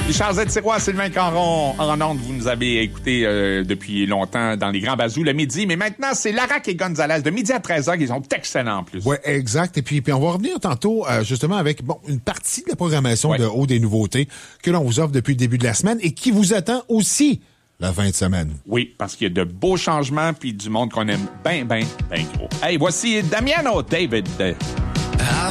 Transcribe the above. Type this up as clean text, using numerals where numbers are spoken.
Richard Z. Sirois, Sylvain Caron en ondes. Vous nous avez écouté depuis longtemps dans les Grands Bazous le midi, mais maintenant, c'est Larac et Gonzalez de midi à 13h qui sont excellents en plus. Oui, exact. Et puis on va revenir tantôt justement avec une partie de la programmation de Haut des nouveautés que l'on vous offre depuis le début de la semaine et qui vous attend aussi la fin de semaine. Oui, parce qu'il y a de beaux changements puis du monde qu'on aime bien gros. Hey, voici Damiano David.